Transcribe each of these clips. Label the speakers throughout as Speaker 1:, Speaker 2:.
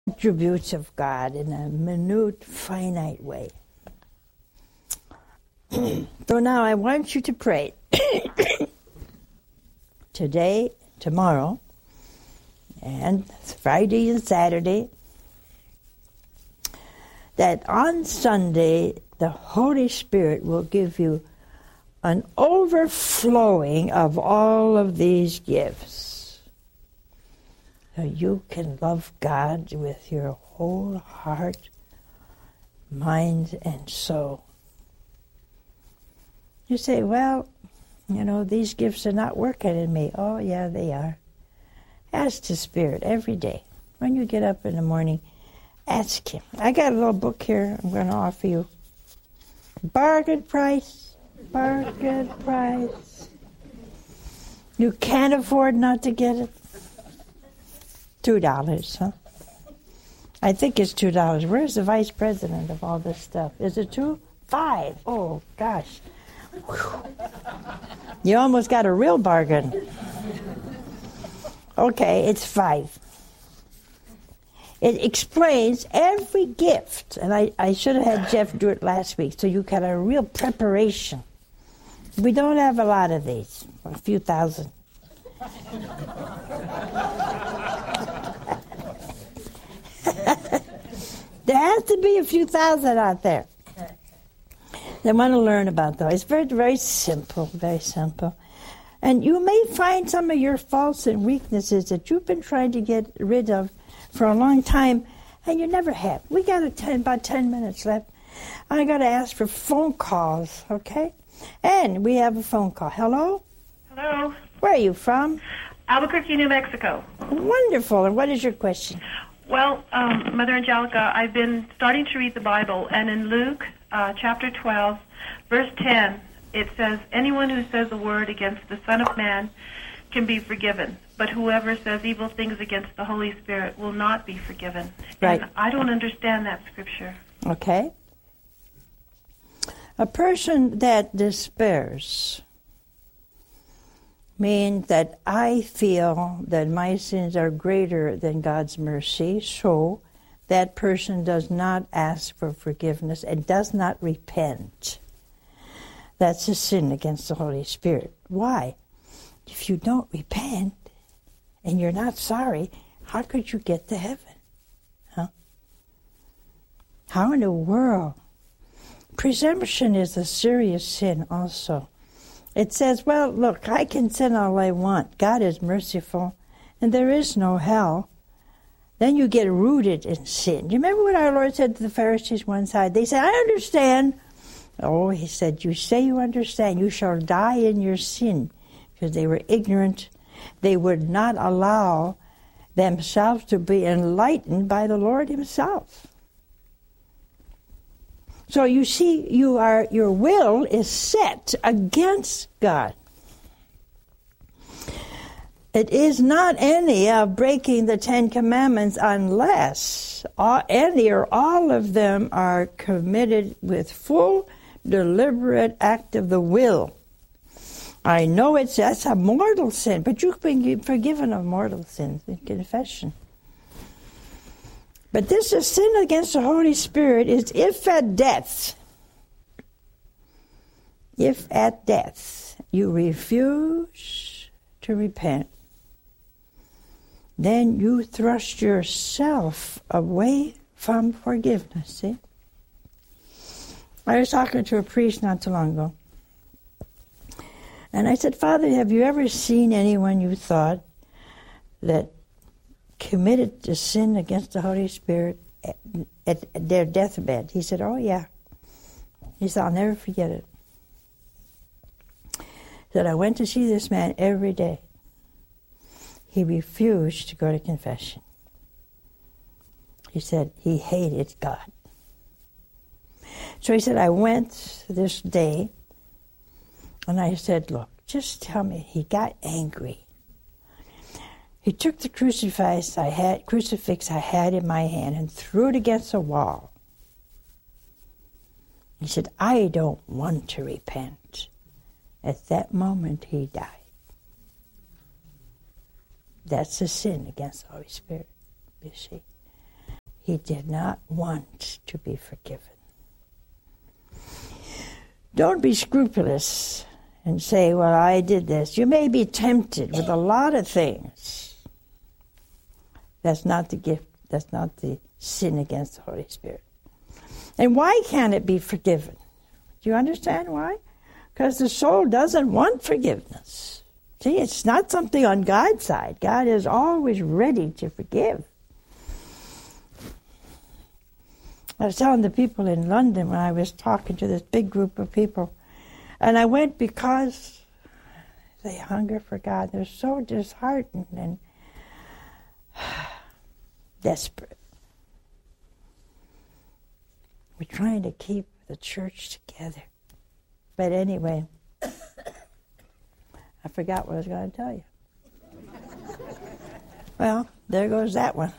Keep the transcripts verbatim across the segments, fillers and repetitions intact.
Speaker 1: attributes of God in a minute, finite way. So now I want you to pray today, tomorrow, and Friday and Saturday, that on Sunday the Holy Spirit will give you an overflowing of all of these gifts. So you can love God with your whole heart, mind, and soul. You say, well, you know, these gifts are not working in me. Oh, yeah, they are. Ask the Spirit every day. When you get up in the morning, ask Him. I got a little book here I'm going to offer you. Bargain price. Bargain price. You can't afford not to get it. Two dollars, huh? I think it's two dollars. Where's the vice president of all this stuff? Is it two? Five. Oh, gosh. Whew. You almost got a real bargain. Okay, it's five. It explains every gift. And I, I should have had Jeff do it last week, so you got a real preparation. We don't have a lot of these, a few thousand. There has to be a few thousand out there. They want to learn about those. It's very, very simple, very simple. And you may find some of your faults and weaknesses that you've been trying to get rid of for a long time, and you never have. We got a ten, about ten minutes left. I got to ask for phone calls, okay? And we have a phone call. Hello?
Speaker 2: Hello.
Speaker 1: Where are you from?
Speaker 2: Albuquerque, New Mexico.
Speaker 1: Wonderful. And what is your question?
Speaker 2: Well, um, Mother Angelica, I've been starting to read the Bible, and in Luke uh, chapter twelve, verse ten, it says, anyone who says a word against the Son of Man can be forgiven, but whoever says evil things against the Holy Spirit will not be forgiven.
Speaker 1: Right.
Speaker 2: And I don't understand that scripture.
Speaker 1: Okay. A person that despairs means that I feel that my sins are greater than God's mercy, so that person does not ask for forgiveness and does not repent. That's a sin against the Holy Spirit. Why? If you don't repent and you're not sorry, how could you get to heaven? Huh? How in the world? Presumption is a serious sin also. It says, well, look, I can sin all I want. God is merciful, and there is no hell. Then you get rooted in sin. You remember what our Lord said to the Pharisees one side? They said, I understand. Oh, He said, you say you understand. You shall die in your sin. Because they were ignorant. They would not allow themselves to be enlightened by the Lord Himself. So you see, you are your will is set against God. It is not any of breaking the Ten Commandments unless all, any or all of them are committed with full, deliberate act of the will. I know it's that's a mortal sin, but you've been forgiven of mortal sins in confession. But this is sin against the Holy Spirit is if at death, if at death you refuse to repent, then you thrust yourself away from forgiveness, see? I was talking to a priest not too long ago. And I said, Father, have you ever seen anyone you thought that committed to sin against the Holy Spirit at, at their deathbed? He said, oh, yeah. He said, I'll never forget it. He said, I went to see this man every day. He refused to go to confession. He said he hated God. So he said, I went this day, and I said, look, just tell me. He got angry. He took the crucifix I had, crucifix I had in my hand and threw it against the wall. He said, I don't want to repent. At that moment, he died. That's a sin against the Holy Spirit, you see. he did not want to be forgiven. Don't be scrupulous and say, well, I did this. You may be tempted with a lot of things. That's not the gift. That's not the sin against the Holy Spirit. And why can't it be forgiven? Do you understand why? Because the soul doesn't want forgiveness. See, it's not something on God's side. God is always ready to forgive. I was telling the people in London when I was talking to this big group of people, and I went because they hunger for God. They're so disheartened and desperate. We're trying to keep the church together. But anyway, I forgot what I was going to tell you. Well, there goes that one.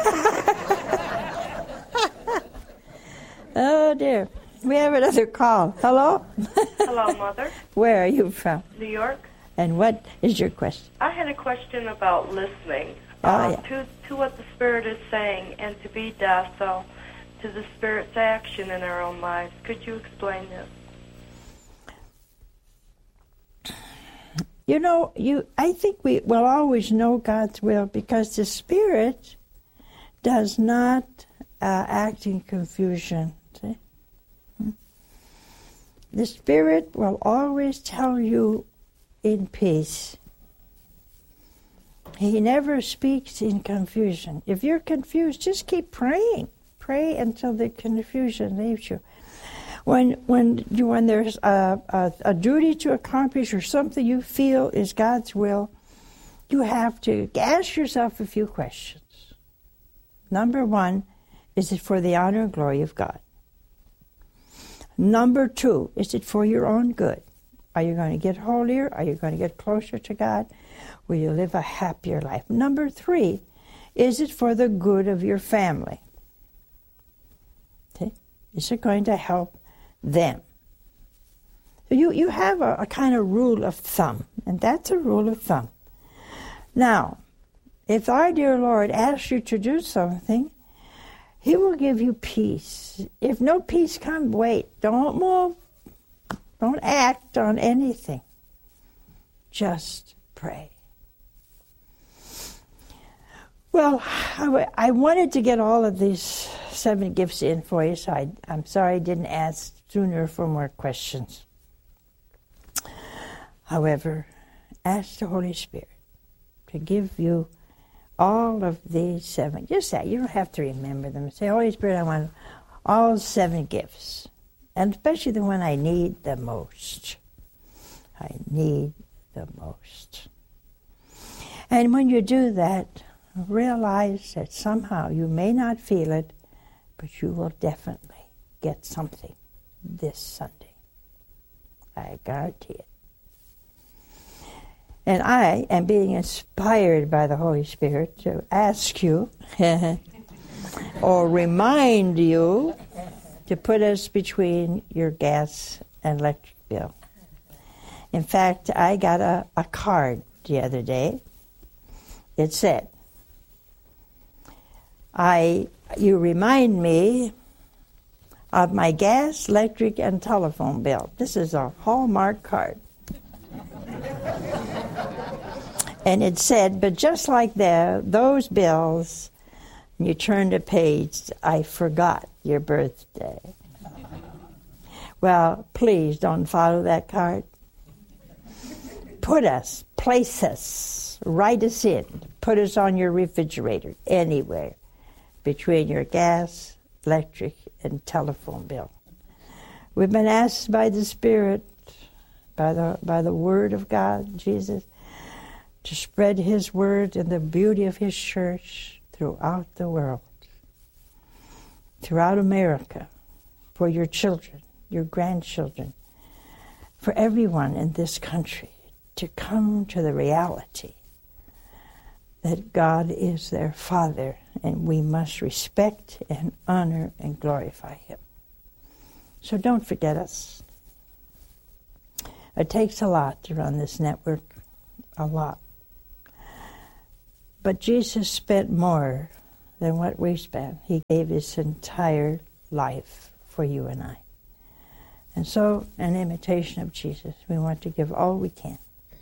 Speaker 1: Oh, dear. We have another call. Hello?
Speaker 3: Hello, Mother.
Speaker 1: Where are you from?
Speaker 3: New York.
Speaker 1: And what is your question?
Speaker 3: I had a question about listening
Speaker 1: Oh,
Speaker 3: uh,
Speaker 1: yeah.
Speaker 3: to, to what the Spirit is saying and to be docile to the Spirit's action in our own lives. Could you explain this?
Speaker 1: You know, you. I think we will always know God's will because the Spirit does not uh, act in confusion. See? Hmm? The Spirit will always tell you in peace. He never speaks in confusion. If you're confused, just keep praying. Pray until the confusion leaves you. When when you when there's a, a, a duty to accomplish or something you feel is God's will, you have to ask yourself a few questions. Number one, is it for the honor and glory of God? Number two, is it for your own good? Are you going to get holier? Are you going to get closer to God? Will you live a happier life? Number three, is it for the good of your family? Okay? Is it going to help them? So you, you have a, a kind of rule of thumb, and that's a rule of thumb. Now, if our dear Lord asks you to do something, He will give you peace. If no peace comes, wait. Don't move. Don't act on anything. Just pray. Well, I, w- I wanted to get all of these seven gifts in for you, so I, I'm sorry I didn't ask sooner for more questions. However, ask the Holy Spirit to give you all of these seven. Just that. You don't have to remember them. Say, Holy Spirit, I want all seven gifts, and especially the one I need the most. I need the most. And when you do that, realize that somehow you may not feel it, but you will definitely get something this Sunday. I guarantee it. And I am being inspired by the Holy Spirit to ask you or remind you to put us between your gas and electric bill. In fact, I got a, a card the other day. It said, I, you remind me of my gas, electric, and telephone bill. This is a Hallmark card. And it said, but just like that, those bills, and you turn the page, I forgot your birthday. Well, please don't follow that card. Put us, place us, write us in, put us on your refrigerator, anywhere, between your gas, electric, and telephone bill. We've been asked by the Spirit, by the by the Word of God, Jesus, to spread His Word and the beauty of His church throughout the world, throughout America, for your children, your grandchildren, for everyone in this country to come to the reality that God is their Father, and we must respect and honor and glorify Him. So don't forget us. It takes a lot to run this network, a lot. But Jesus spent more than what we spent. He gave his entire life for you and I. And so, in imitation of Jesus, we want to give all we can.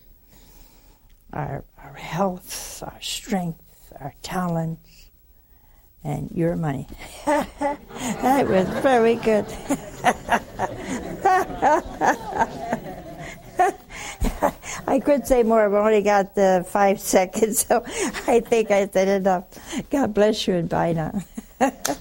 Speaker 1: Our, our health, our strength, our talents, and your money. That was very good. I could say more, but I only got uh, five seconds, so I think I said enough. God bless you and bye now.